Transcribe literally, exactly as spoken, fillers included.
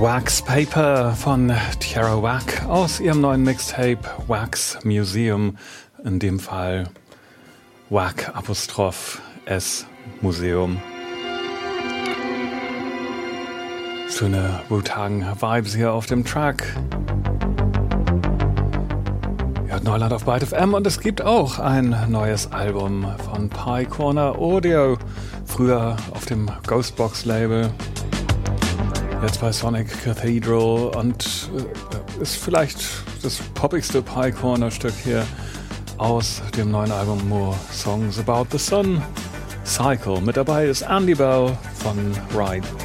Wax Paper von Tierra Whack aus ihrem neuen Mixtape Wax Museum, in dem Fall Whack Apostroph S Museum. Schöne Wu-Tang-Vibes hier auf dem Track. Ihr hört Neuland auf Byte F M und es gibt auch ein neues Album von Pye Corner Audio, früher auf dem Ghostbox-Label. Jetzt bei Sonic Cathedral und äh, ist vielleicht das poppigste Pye Corner Stück hier aus dem neuen Album More Songs About the Sun. Cycle. Mit dabei ist Andy Bell von Ride.